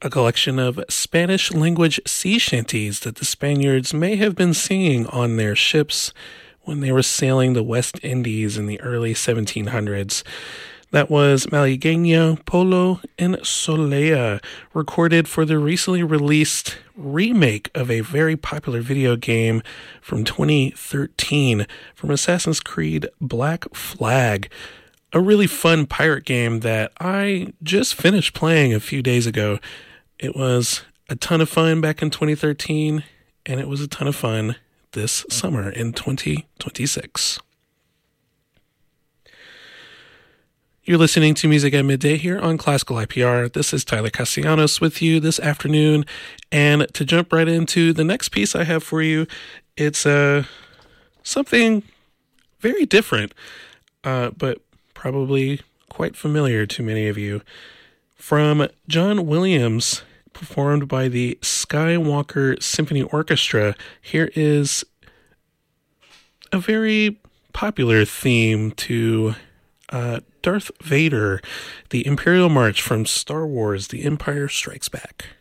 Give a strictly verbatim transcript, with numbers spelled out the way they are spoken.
a collection of Spanish-language sea shanties that the Spaniards may have been singing on their ships when they were sailing the West Indies in the early seventeen hundreds. That was Malagueña, Polo, and Solea, recorded for the recently released remake of a very popular video game from twenty thirteen from Assassin's Creed Black Flag. A really fun pirate game that I just finished playing a few days ago. It was a ton of fun back in twenty thirteen, and it was a ton of fun this summer in twenty twenty-six. You're listening to Music at Midday here on Classical I P R. This is Tyler Castellanos with you this afternoon. And to jump right into the next piece I have for you, it's uh, something very different, uh, but probably quite familiar to many of you. From John Williams, performed by the Skywalker Symphony Orchestra, here is a very popular theme to uh, Darth Vader, the Imperial March from Star Wars: The Empire Strikes Back.